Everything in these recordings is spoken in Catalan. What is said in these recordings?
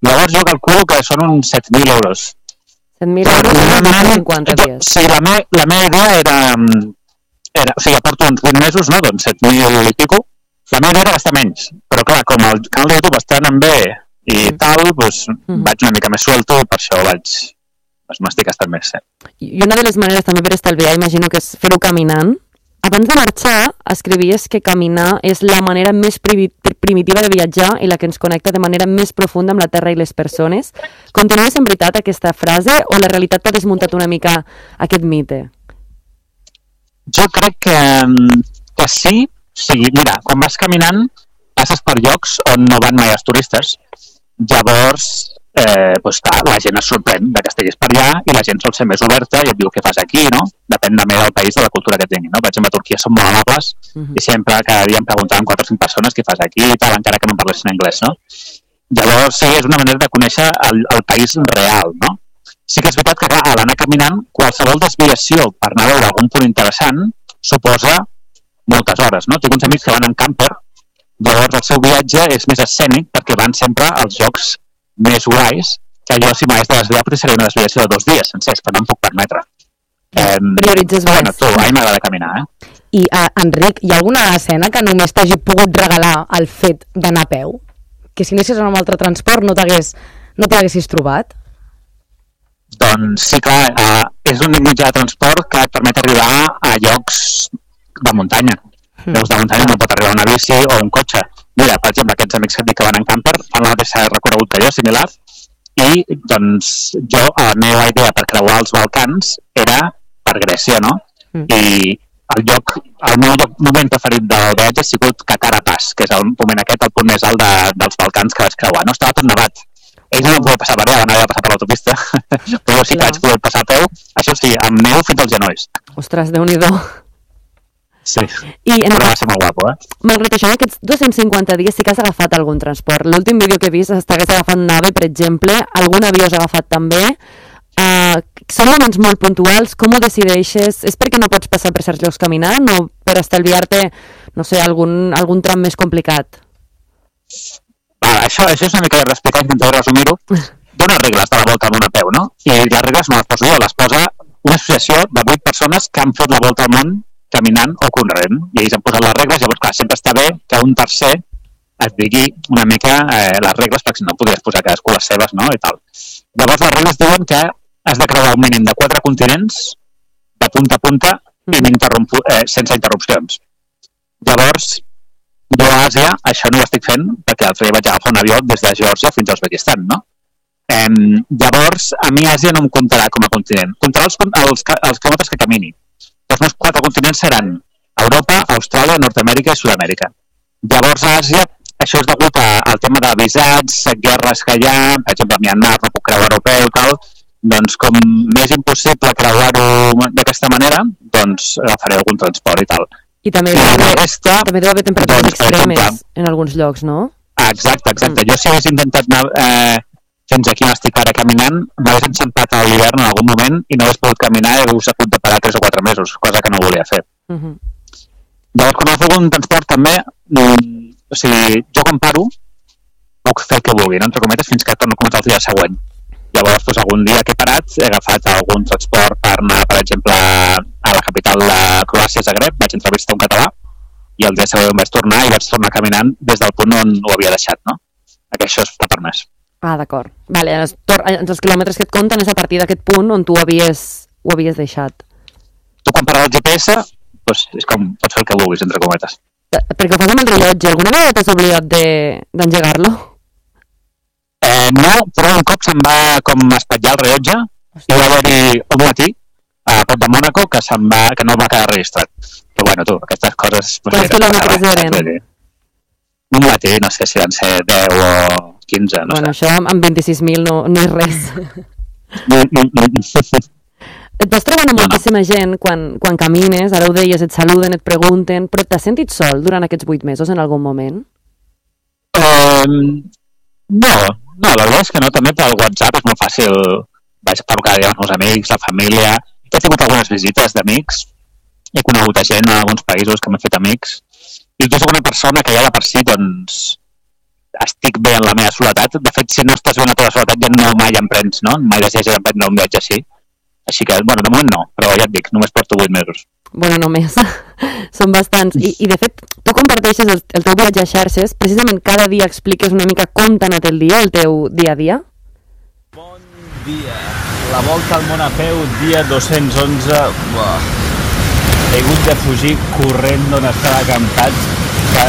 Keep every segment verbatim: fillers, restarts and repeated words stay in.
Llavors jo calculo que són uns set mil euros. set mil euros en cinquanta dies. Sí, la, me, la meva idea era, era... O sigui, porto uns vuit mesos, no? Doncs set mil i pico. La meva idea era gastar menys. Però clar, com el canal de YouTube està anant bé i mm. tal, doncs mm. vaig una mica més suelto, per això vaig... Doncs m'estic gastant més, eh? I una de les maneres també per estalviar, imagino que és fer-ho caminant. Abans de marxar, escrivies que caminar és la manera més primitiva de viatjar i la que ens connecta de manera més profunda amb la terra i les persones. Continues en veritat aquesta frase o la realitat t'ha desmuntat una mica aquest mite? Jo crec que, que sí. Sí, mira, quan vas caminant passes per llocs on no van mai els turistes. Llavors, eh, doncs, clar, la gent es sorprèn de que estiguis per allà i la gent sol ser més oberta i et diu què fas aquí, no? Depèn també del país, de la cultura que tingui, no? Per exemple, a Turquia són molt amables uh-huh. i sempre cada dia em preguntaven quatre o cinc persones què fas aquí i tal, encara que no parlessin anglès, no? Llavors, sí, és una manera de conèixer el, el país real, no? Sí que és veritat que, clar, a l'anar caminant, qualsevol desviació per anar a veure algun punt interessant suposa moltes hores, no? Tinc uns amics que van en camper, llavors el seu viatge és més escènic perquè van sempre als llocs més guais, que jo si m'hagués de desviar potser seria una desviació de dos dies sencers, però no em puc permetre. Eh, Prioritzes més. Bueno, tu, a mi m'agrada caminar, eh? I, uh, Enric, hi ha alguna escena que només t'hagi pogut regalar el fet d'anar a peu? Que si anessis en un altre transport no t'hagués, no t'haguessis trobat? Doncs sí, clar, uh, és un mitjà de transport que et permet arribar a llocs de muntanya. Mm. Llocs de muntanya no pot arribar una bici o un cotxe. Mira, per exemple, aquests amics que et dic que van en camper fan la mateixa recorregut que jo, similar, i doncs jo, la meva idea per creuar els Balcans era per Grècia, no? Mm. I el lloc, el meu moment preferit del viatge ha sigut Catarapàs, que és el moment aquest, el punt més alt de, dels Balcans que vaig creuar. No estava tot nevat. Ells no van poder passar per allà, van haver de passar per l'autopista, però jo sí que vaig poder passar a peu, això sí, amb neu fins als genolls. Ostres, Déu-n'hi-do. Sí, I en però va ser molt guapo, eh? Malgrat això, aquests dos-cents cinquanta dies sí que has agafat algun transport. L'últim vídeo que he vist t'hagués agafat un AVE, per exemple, algun avió has agafat també. Uh, són moments molt puntuals, com ho decideixes? És perquè no pots passar per certs llocs caminant o per estalviar-te, no sé, algun, algun tram més complicat? Va, això, això és una mica d'explicar, intentaré resumir-ho. Dones regles de la volta al món a peu, no? I les regles no les poso jo, les posa una associació de vuit persones que han fet la volta al món caminant o corrent, i ells han posat les regles. Llavors, clar, sempre està bé que un tercer et digui una mica eh, les regles, perquè si no podries posar cadascú les seves, no? I tal. Llavors, les regles diuen que has de creuar un mínim de quatre continents de punta a punta i eh, sense interrupcions. Llavors, jo a Àsia això no ho estic fent perquè l'altre dia vaig agafar un avió des de Geòrgia fins a Uzbekistan, no? Eh, llavors, a mi Àsia no em comptarà com a continent. Comptarà els, els, els quilòmetres que camini. Els meus quatre continents seran Europa, Austràlia, Nord-Amèrica i Sud-amèrica. Llavors, a Àsia, això és degut a, al tema de visats, guerres que hi ha, per exemple, a Myanmar no puc creuar europeu i tal, doncs com m'és impossible creuar-ho d'aquesta manera, doncs agafaré algun transport i tal. I també hi ha d'haver temperatures doncs, extremes exemple, en alguns llocs, no? Exacte, exacte. Mm. Jo si hagués intentat anar eh, fins aquí on estic ara caminant, m'hagués enxampat a l'hivern en algun moment i no hagués pogut caminar i hagués hagut de parar tres o quatre mesos, cosa que no volia fer. Mm-hmm. Llavors, quan agafo un transport també, mm, o sigui, jo quan paro puc fer el que vulgui, no? Entre cometes, fins que torno a començar el dia següent. Llavors, doncs, algun dia que he parat, he agafat algun transport per anar, per exemple, a la capital de Croàcia, Zagreb, vaig entrevistar un català i el dia següent vaig tornar i vaig tornar caminant des del punt on ho havia deixat, no? Que això està permès. Ah, d'acord. Vale, els, els quilòmetres que et compten és a partir d'aquest punt on tu havies, ho havies deixat. Tu quan pares el G P S, doncs és com pots fer el que vulguis, entre cometes. Perquè ho fas amb el rellotge. Alguna vegada t'has oblidat d'engegar-lo? Eh, no, però un cop se'm va com espatllar el rellotge i va haver-hi un matí a Pont de Mònaco que, se'm va, que no va quedar registrat. Però bueno, tu, aquestes coses... Quants quilòmetres eren? Un matí, no sé si van ser deu o quinze, no bueno, sé. Això amb vint-i-sis mil no, no és res. Et vas trobant amb moltíssima gent quan, quan camines, ara ho deies, et saluden, et pregunten, però t'has sentit sol durant aquests vuit mesos en algun moment? Um, no, no, la veritat és que no, també pel WhatsApp és molt fàcil, vaig parlar cada dia amb els meus amics, la família, he tingut algunes visites d'amics, he conegut a gent en alguns països que m'he fet amics, i jo soc una persona que ja de per si, doncs, estic bé en la meva soledat. De fet, si no estàs bé en la teva soledat, ja no mai em prens, no? Mai decideixes emprendre un viatge així. Així que, bueno, de moment no, però ja et dic, només porto vuit mesos. Bueno, només. Són bastants. I, I, de fet, tu comparteixes el, el teu viatge a xarxes, precisament cada dia expliques una mica com t'ha anat el dia, el teu dia a dia. Bon dia. La volta al món a peu, dia dos-cents onze. Buah. He hagut de fugir corrent d'on estava acampat per...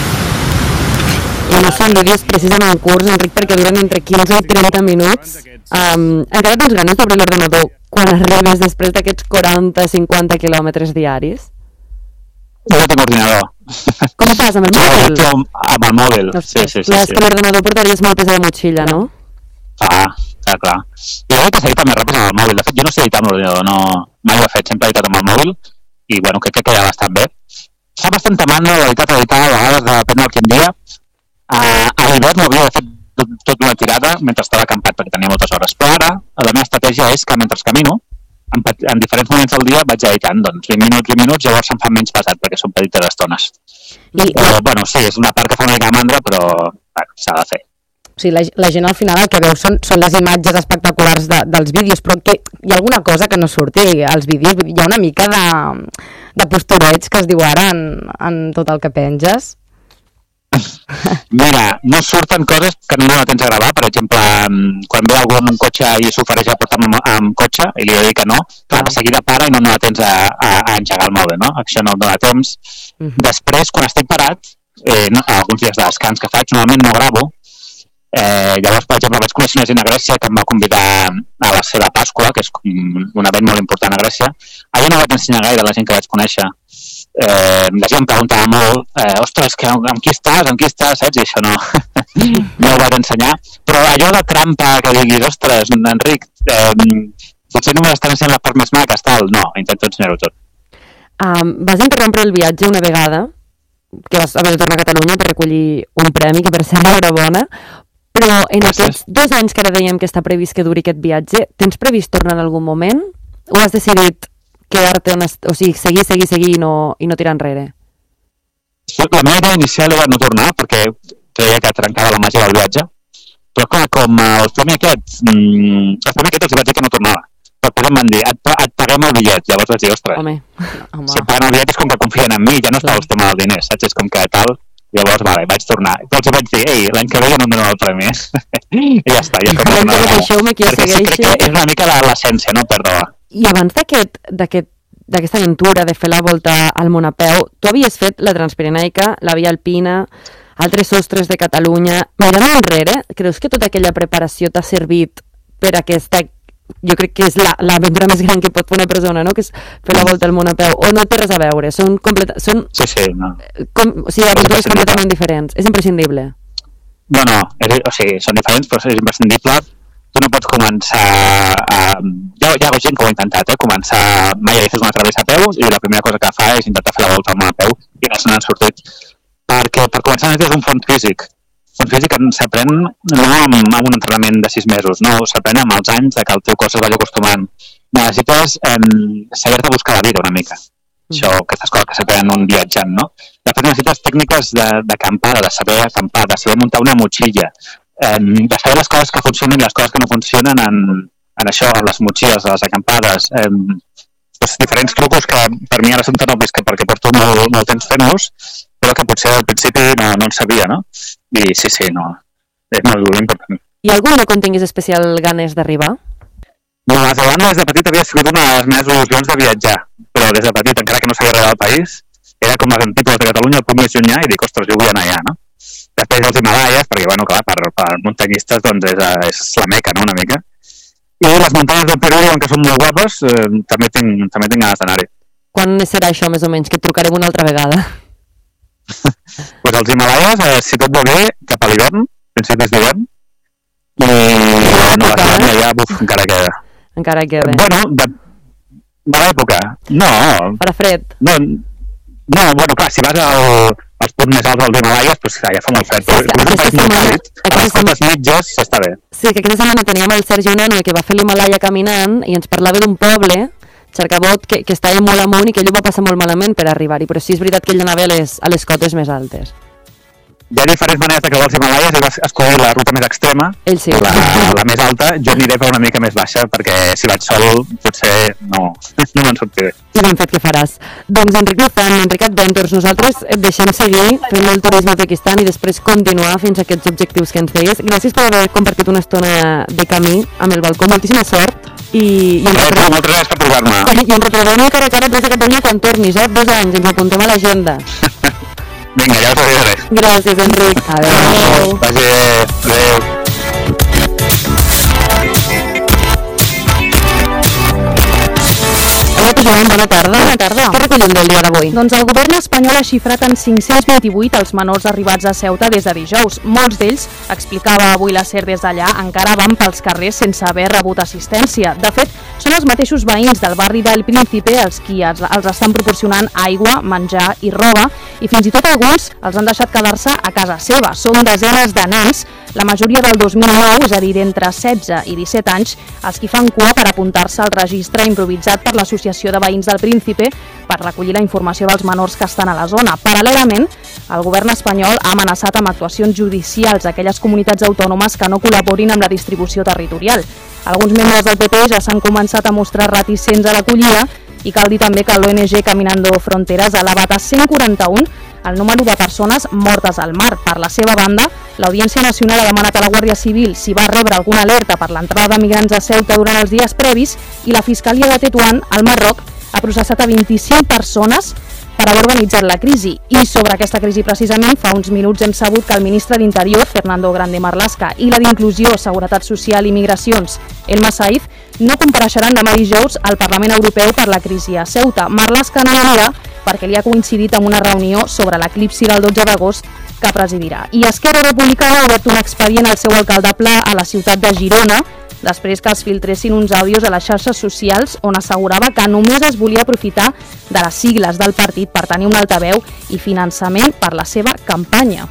I no són vídeos precisament curts, Enric, perquè duren entre quinze i trenta minuts. Um, encara tens ganes d'obrir l'ordenador quan arribes després d'aquests quaranta cinquanta quilòmetres diaris? Jo no tinc ordinador. Com fas, amb el mòbil? Jo amb el mòbil, sí, sí, sí. Clar, és sí. que l'ordenador portaries molt pes a la motxilla, no? Ah, clar, clar. I jo crec que s'edita més ràpid amb el mòbil. De fet, jo no sé editar amb l'ordinador, no... mai ho he fet, sempre he editat amb el mòbil i, bueno, crec que queda bastant bé. Fa bastanta mandra, la veritat, editar, a vegades depèn del quin dia. Uh, a l'hivern ho havia fet tot, tot una tirada mentre estava acampat, perquè tenia moltes hores. Però ara, la meva estratègia és que mentre camino, en, en diferents moments del dia vaig editant, doncs vint minuts, vint minuts, llavors se'm fa menys pesat, perquè són petites estones. I, però, bueno, sí, és una part que fa una mica de mandra, però bueno, s'ha de fer. O sigui, la, la gent al final el que veu són, són les imatges espectaculars de, dels vídeos, però que hi ha alguna cosa que no surti als vídeos, hi ha una mica de, de postureig que es diu ara en, en tot el que penges. Mira, no surten coses que no la tens a gravar, per exemple, quan ve algú amb un cotxe i s'ofereix a portar-me amb, amb cotxe i li dic que no, clar, de seguida para i no, no la tens a, a, a engegar el mòbil, no? Això no dona temps. Mm-hmm. Després, quan estic parat, eh, no, alguns dies de descans que faig, normalment no gravo. Eh, llavors, per exemple, vaig conèixer una gent a Grècia que em va convidar a la seva Pasqua, que és un event molt important a Grècia. Allà no vaig ensenyar gaire a la gent que vaig conèixer. Eh, la gent em preguntava molt eh, ostres, que, amb qui estàs, amb qui estàs, saps? I això no, no ho vaig ensenyar. Però allò de trampa que diguis, ostres, Enric, eh, potser només estan ensenyant les parts més maques, tal. No, intento ensenyar-ho tot. Um, vas interrompre el viatge una vegada, que vas haver de tornar a Catalunya per recollir un premi, que per ser enhorabona, però en Gràcies. Aquests dos anys que ara dèiem que està previst que duri aquest viatge, tens previst tornar en algun moment? O has decidit quedar-te on est... o sigui, seguir, seguir, seguir i no, i no tirar enrere? La meva idea inicial era no tornar, perquè creia que trencava la màgia del viatge, però clar, com els premi aquests, mmm, els premi aquests els vaig dir que no tornava. Però després em van dir, et, et paguem el bitllet. Llavors vaig dir, ostres, Home. si em paguen el bitllet és com que confien en mi, ja no està el tema del diners, saps? És com que tal... Llavors, vale, vaig tornar. Però els vaig dir, ei, l'any que ve ja no em donen el premi. I ja està. Ja l'any que ve deixeu-me que jo segueixi. Perquè sí crec que és una mica l'essència, no? Perdó. I abans d'aquest, d'aquest, d'aquesta aventura de fer la volta al món a peu, tu havies fet la Transpirenaica, la Via Alpina, altres sostres de Catalunya. Mirant enrere, creus que tota aquella preparació t'ha servit per aquesta... Jo crec que és l'aventura la, més gran que pot fer una persona, no? Que és fer la volta al món a peu. O no té res a veure? Són completa... Són... Sí, sí, no. Com... O sigui, aventures completament diferents. És imprescindible. No, no. És, o sigui, són diferents, però és imprescindible. Tu no pots començar a... Ja, ja hi ha gent que ho ha intentat, eh? Començar... Mai haguessis una travessa a peu i la primera cosa que fa és intentar fer la volta al món a peu i no se n'han sortit. Perquè, per començar, necessites un fons físic. El físic s'aprèn no amb, amb un entrenament de sis mesos, no, s'aprèn amb els anys de que el teu cos es vagi acostumant. Necessites eh, saber-te buscar la vida una mica. Mm. Això, aquestes coses que s'aprenen un viatjant, no? De fet, necessites tècniques d'acampada, de, de saber acampar, de saber muntar una motxilla, eh, de saber les coses que funcionen i les coses que no funcionen en, en això, en les motxilles, en les acampades. Eh, doncs, diferents trucos que per mi ara són tan obvis que perquè porto molt, molt temps fent-los, però que potser al principi no, no en sabia, no? I sí, sí, no, és molt important. Hi ha algun lloc on tinguis especial ganes d'arribar? No, a Zelanda des de petit havia sigut una de les meves il·lusions de viatjar, però des de petit, encara que no sabia res del país, era com els antípodes de Catalunya, el punt més llunyà, i dic, ostres, jo vull anar allà, no? Després els Himalaies, perquè, bueno, clar, per, per muntanyistes, doncs és, és la meca, no?, una mica. I les muntanyes del Perú, que són molt guapes, eh, també tinc, també tinc ganes d'anar-hi. Quan serà això, més o menys, que et trucarem una altra vegada? Pues els Himalaies, eh, si tot va bé, cap a l'hivern, principis d'hivern, i a Nova Zelanda ja, buf, encara queda. Encara queda. Bueno, de, de l'època, no. Farà fred. No, no, bueno, clar, si vas al, als punts més alts dels Himalaies, pues ja fa molt fred. Sí, però aquesta setmana, a les cotes mitges s'està bé. Sí, que aquesta setmana teníem el Sergi Nano, que va fer l'Himalaya caminant, i ens parlava d'un poble, Xarcabot, que, que estava molt amunt i que ell ho va passar molt malament per arribar-hi, però sí és veritat que ell anava a les, a les cotes més altes. hi ha diferents maneres de creuar els Himalaies, ell va escollir la ruta més extrema, ell sí. la, la més alta, jo aniré per una mica més baixa, perquè si vaig sol potser no, no me'n sortiré. I ben fet que faràs. Doncs Enric Lozán, Enric Adventures, nosaltres et deixem seguir fent el turisme a Uzbekistan i després continuar fins a aquests objectius que ens deies. Gràcies per haver compartit una estona de camí amb el balcó, moltíssima sort. I, i no, no, moltes gràcies per posar-me. I ens retrobem a cara a cara a Plaça Catalunya quan tornis, eh? Dos anys, ens apuntem a l'agenda. Vinga, ja us avisaré. Gràcies, Enric. Adéu. Vagi bé. Adéu. Joan, bona tarda. Bona tarda. Què recollem del dia d'avui? Doncs el govern espanyol ha xifrat en cinc-cents vint-i-vuit els menors arribats a Ceuta des de dijous. Molts d'ells, explicava avui la SER des d'allà, encara van pels carrers sense haver rebut assistència. De fet, són els mateixos veïns del barri del Príncipe els qui els, els estan proporcionant aigua, menjar i roba, i fins i tot alguns els han deixat quedar-se a casa seva. Són desenes de nens, la majoria del dos mil nou, és a dir, d'entre setze i disset anys, els qui fan cua per apuntar-se al registre improvisat per l'Associació de Veïns del Príncipe per recollir la informació dels menors que estan a la zona. Paral·lelament, el govern espanyol ha amenaçat amb actuacions judicials a aquelles comunitats autònomes que no col·laborin amb la distribució territorial. Alguns membres del P P ja s'han començat a mostrar reticents a l'acollida i cal dir també que l'O N G Caminando Fronteras ha elevat a cent quaranta-un el número de persones mortes al mar. Per la seva banda, l'Audiència Nacional ha demanat a la Guàrdia Civil si va rebre alguna alerta per l'entrada de migrants a Ceuta durant els dies previs i la Fiscalia de Tetuán, al Marroc, ha processat a vint-i-cinc persones per haver organitzat la crisi. I sobre aquesta crisi precisament, fa uns minuts hem sabut que el ministre d'Interior, Fernando Grande Marlaska, i la d'Inclusió, Seguretat Social i Migracions, Elma Saiz, no compareixeran demà dijous al Parlament Europeu per la crisi a Ceuta. Marlaska no anirà perquè li ha coincidit amb una reunió sobre l'eclipsi del dotze d'agost que presidirà. I Esquerra Republicana ha obert un expedient al seu alcaldable a la ciutat de Girona, després que es filtressin uns àudios a les xarxes socials on assegurava que només es volia aprofitar de les sigles del partit per tenir un altaveu i finançament per la seva campanya.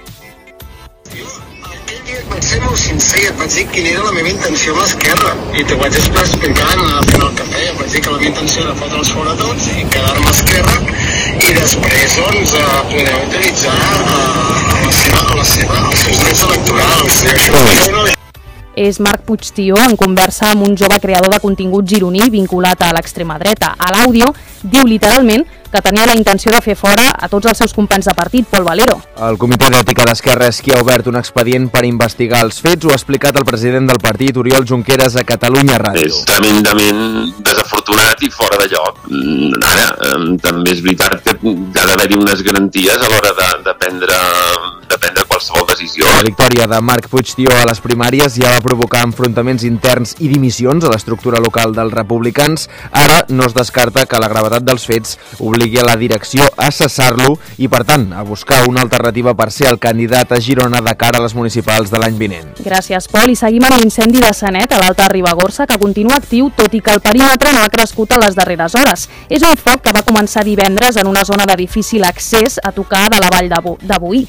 Aquell dia et vaig ser molt sincer, et vaig dir quina era la meva intenció amb l'Esquerra i t'ho vaig explicar fent el cafè. Et vaig dir que la meva intenció era fotre'ls fora tots i quedar-me a Esquerra i després doncs, poder utilitzar a la seva, a la seva, els seus drets electorals. I això no... És Marc Puigtió en conversa amb un jove creador de contingut gironí vinculat a l'extrema dreta. A l'àudio diu literalment que tenia la intenció de fer fora a tots els seus companys de partit, Pol Valero. El Comitè d'Ètica d'Esquerra és qui ha obert un expedient per investigar els fets, ho ha explicat el president del partit, Oriol Junqueras, a Catalunya Ràdio. És tremendament desafortunat i fora de lloc. Ara, també és veritat que ha d'haver-hi unes garanties a l'hora de, de, prendre, de prendre qualsevol decisió. La victòria de Marc Puigtió a les primàries ja va provocar enfrontaments interns i dimissions a l'estructura local dels republicans. Ara no es descarta que la gravetat dels fets obligui a la direcció a cessar-lo i, per tant, a buscar una alternativa per ser el candidat a Girona de cara a les municipals de l'any vinent. Gràcies, Pol. I seguim amb l'incendi de Sanet a l'Alta Ribagorça, que continua actiu, tot i que el perímetre no ha crescut a les darreres hores. És un foc que va començar divendres en una zona de difícil accés a tocar de la vall de Boí.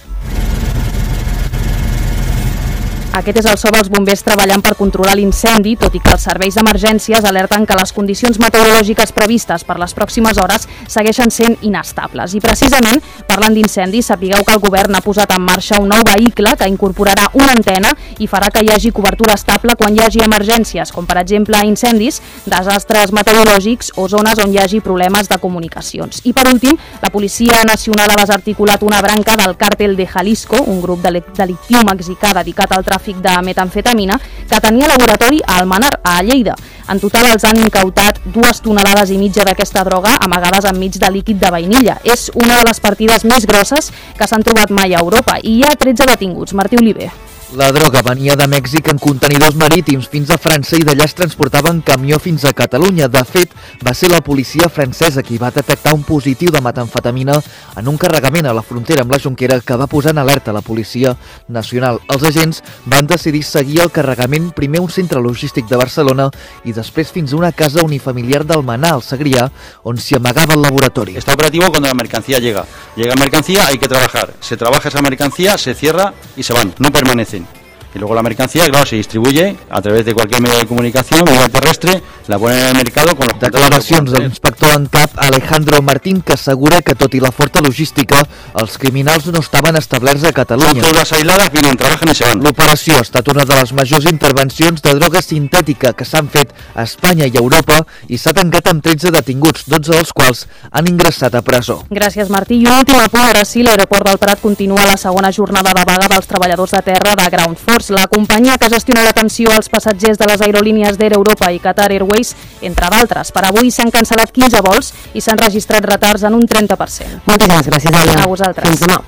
Aquest és el so dels bombers treballant per controlar l'incendi, tot i que els serveis d'emergències alerten que les condicions meteorològiques previstes per les pròximes hores segueixen sent inestables. I precisament, parlant d'incendis, sapigueu que el govern ha posat en marxa un nou vehicle que incorporarà una antena i farà que hi hagi cobertura estable quan hi hagi emergències, com per exemple incendis, desastres meteorològics o zones on hi hagi problemes de comunicacions. I per últim, la Policia Nacional ha desarticulat una branca del Càrtel de Jalisco, un grup delictiu mexicà dedicat al tràfic de metamfetamina que tenia laboratori a Almenar, a Lleida. En total els han incautat dues tonelades i mitja d'aquesta droga amagades enmig de líquid de vainilla. És una de les partides més grosses que s'han trobat mai a Europa i hi ha tretze detinguts. Martí Oliver. La droga venia de Mèxic en contenidors marítims fins a França i d'allà es transportava en camió fins a Catalunya. De fet, va ser la policia francesa qui va detectar un positiu de metamfetamina en un carregament a la frontera amb la Jonquera que va posar en alerta la Policia Nacional. Els agents van decidir seguir el carregament primer a un centre logístic de Barcelona i després fins a una casa unifamiliar d'Almenar, al Segrià, on s'hi amagava el laboratori. Está operativo cuando la mercancía llega. Llega mercancía, hay que trabajar. Se trabaja esa mercancía, se cierra y se van, no permanecen. Y luego la mercancía, claro, se distribuye a través de cualquier medio de comunicación, vía terrestre, la ponen en el mercado con los... Declaracions de l'inspector en cap Alejandro Martín, que assegura que tot i la forta logística, els criminals no estaven establerts a Catalunya. Son células aisladas, vienen, trabajan y se van. L'operació ha estat una de les majors intervencions de droga sintètica que s'han fet a Espanya i a Europa i s'ha tancat amb tretze detinguts, dotze dels quals han ingressat a presó. Gràcies, Martí. I un últim apunt, ara sí, l'aeroport del Prat continua la segona jornada de vaga dels treballadors de terra de Ground Force. La companyia que gestiona l'atenció als passatgers de les aerolínies d'Air Europa i Qatar Airways, entre d'altres. Per avui s'han cancel·lat quinze vols i s'han registrat retards en un trenta per cent. Moltes gràcies, Alia. A vosaltres. Fins demà.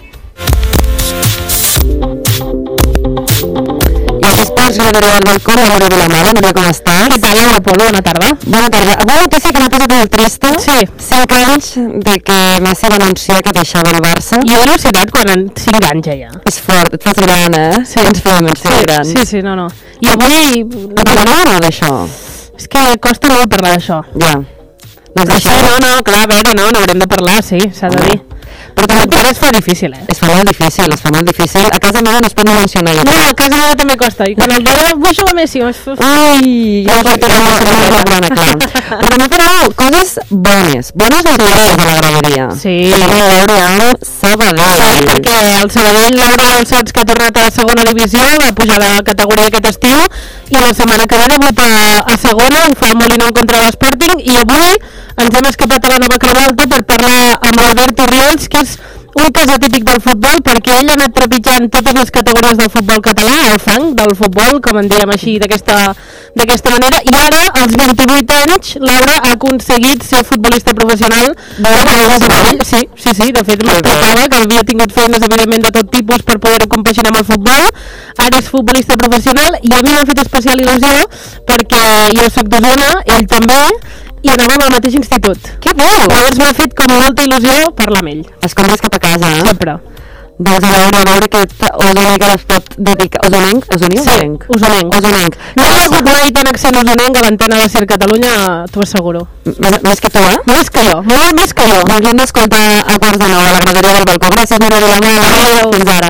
I aquí estàs, Graderia del Balcó, la Núria Vilamala. Núria, com estàs? Què tal, Leopoldo? Bona tarda. Bona tarda. Avui notícia que m'ha posat molt trista. Sí. cinc anys de que Messi va anunciar que deixava el Barça. Jo he al·lucinat quan en cinc anys ja. És fort, et fas gran, eh? Sí. Ens fem ens fem gran. Sí, sí, no, no. I avui... No parlarà o no d'això? És que costa molt parlar d'això. Ja. No és Això, no, no, clar, a veure, no, n'haurem de parlar, sí, s'ha de dir. Però també es fa difícil, eh? Es fa molt difícil, es fa molt difícil. A casa meva no es pot ni mencionar. No, a casa meva també costa. I quan el veure, vull jugar a Messi. Ui, ja pot tenir una bona, clar. Però també fareu coses bones, bones notícies de la graderia. Sí. Que vam veure amb Sabadell. Sí, perquè el Sabadell, Laura Dolçats, que ha tornat a la segona divisió, va pujar a la categoria aquest estiu, i la setmana que ve debuta a segona, ho fa el Molinón contra l'Sporting, i avui ens hem escapat a la Nova Creu Alta per parlar amb Albert Orriols, que és un cas atípic del futbol, perquè ell ha anat trepitjant totes les categories del futbol català, el fang del futbol, com en diem així d'aquesta d'aquesta manera, i ara, als vint-i-vuit anys, Laura ha aconseguit ser futbolista professional. Sí, sí, sí, de fet m'explicava que havia tingut feines, evidentment, de tot tipus per poder compaginar amb el futbol. Ara és futbolista professional i a mi m'ha fet especial il·lusió perquè jo soc d'Osona, ell també, i anàvem al mateix institut. Que bo! Llavors m'ha fet com molta il·lusió parlar amb ell. Es compres cap a casa, eh? Sempre. Doncs a veure, a veure aquest osonenc que es pot dedicar... Osonenc? Osonenc? Sí, osonenc. Osonenc. No hi ha hagut mai tant accent osonenc a l'antena de Ser Catalunya, t'ho asseguro. Més, més que tu, eh? Més que jo, molt més que jo. Doncs l'hem d'escoltar a quarts de nou a la graderia del balcó. Gràcies, Núria Vilamala. Adéu. Fins ara.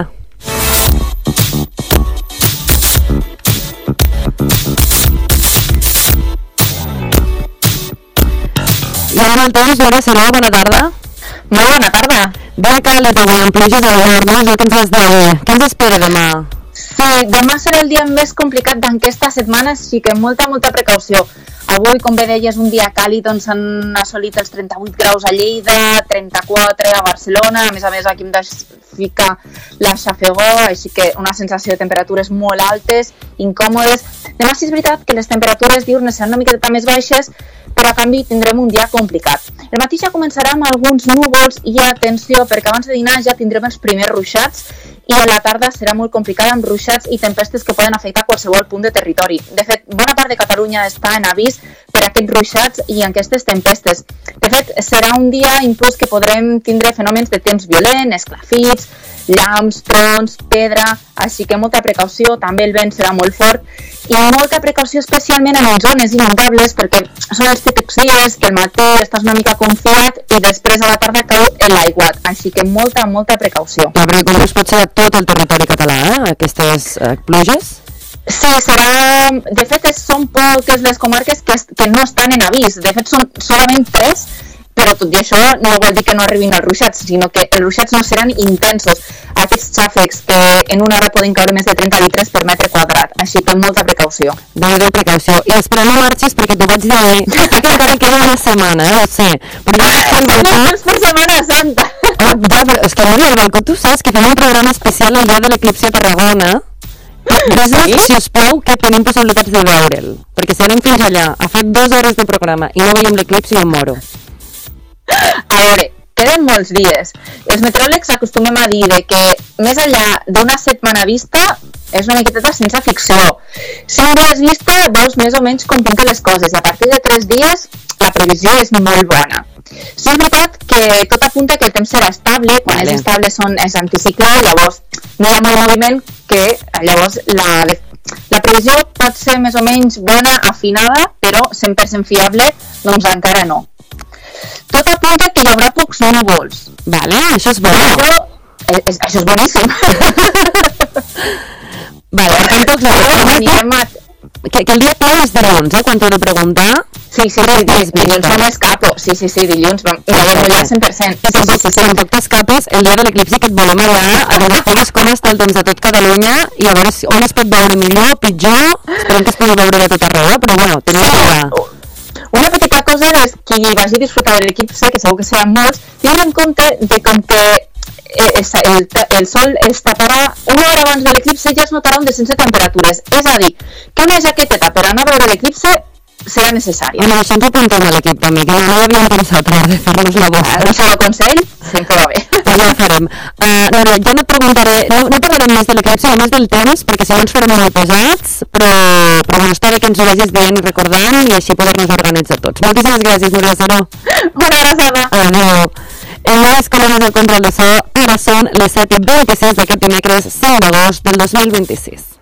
I ara el temps, Laura Seró, bona tarda. Molt bona tarda. De Cales, avui, amb pluges al nord, no? Què ens has de dir? Què ens espera demà? Sí, demà serà el dia més complicat d'aquesta setmana, així que molta, molta precaució. Avui, com bé deies, un dia càlid, doncs han assolit els trenta-vuit graus a Lleida, trenta-quatre a Barcelona, a més a més aquí em fica la xafegó, així que una sensació de temperatures molt altes, incòmodes. Demà sí és veritat que les temperatures diurnes seran una miqueta més baixes, però a canvi tindrem un dia complicat. El matí ja començarà amb alguns núvols i atenció, perquè abans de dinar ja tindrem els primers ruixats i a la tarda serà molt complicada amb ruixats i tempestes que poden afectar qualsevol punt de territori. De fet, bona part de Catalunya està en avís per aquests ruixats i aquestes tempestes. De fet, serà un dia inclús que podrem tindre fenòmens de temps violent, esclafits, llamps, trons, pedra, així que molta precaució, també el vent serà molt fort i molta precaució especialment en zones inundables perquè són els típics dies que al matí estàs una mica confiat i després a la tarda cau l'aiguat, així que molta, molta precaució. Clar, perquè com us pot ser a tot el territori català, eh, aquestes eh, pluges? Sí, serà... De fet, són poques les comarques que, que no estan en avís, de fet són solament tres, però tot i això no vol dir que no arribin els ruixats, sinó que els ruixats no seran intensos. Aquests xàfecs que en una hora poden caure més de trenta litres per metre quadrat, així que molta precaució. Déu-déu, precaució. I espera, no marxis perquè t'ho vaig dir que encara queda una setmana, eh, ho sé. Perquè no és per Setmana Santa. Oh, ja, però és que Núria, al balcó tu saps que fem un programa especial el dia de l'eclipsi a Tarragona. Digues, si us plau, que tenim possibilitats de veure'l. Perquè si anem fins allà, a fer dues hores de programa i no veiem l'eclipsi, em moro. A veure, queden molts dies. Els meteoròlegs acostumem a dir que més enllà d'una setmana vista és una miqueta sense ficció. Si un dia és vista, veus més o menys com pinten les coses i a partir de tres dies la previsió és molt bona. Sí, és veritat que tot apunta que el temps serà estable, quan vale. És estable són, és anticicló, llavors no hi ha molt moviment, que llavors la, la previsió pot ser més o menys bona, afinada, però cent per cent fiable, doncs encara no. Tot apunta que hi haurà pocs núvols. Vale, això és bo. Això és, això és boníssim. Vale, per tant, tots anirem a... que, que el dia clau és dilluns, eh, quan t'ho de preguntar. Sí, sí, sí, dilluns, dilluns no m'escapo. Sí, sí, sí, dilluns vam, i vam mullar al cent per cent. Sí, sí, sí, sí, tampoc t'escapes el dia de l'eclipsi, que et volem allà a veure fotos com està el temps de tot Catalunya i a veure si, on es pot veure millor, pitjor. Esperem que es pugui veure de tot arreu, eh? Però bueno, tenim que veure. Una petita cosa és qui vagi a disfrutar de l'eclipsi, que segur que seran molts, tinguin en compte de com que el, el sol es taparà una hora abans de l'eclipsi, ja es notarà un descens de temperatures. És a dir, que una jaqueteta per anar a veure l'eclipsi serà necessària. Bueno, això ens ho apuntem a l'equip també, que no havíem pensat ara de fer-nos la boca. Ara això el consell sempre va bé. Pues ja ho farem. Uh, no, no, jo no et preguntaré, no, no parlarem més de l'eclipsi, només del temps, perquè si no ens farem molt pesats, però, però bueno, està bé que ens ho vagis dient i recordant i així poder-nos organitzar tots. Moltíssimes gràcies, Núria Saró. Una abraçada. Adéu. En la escola del control de so, ara són les set i vint-i-sis d'aquest dimecres cinc d'agost del dos mil vint-i-sis.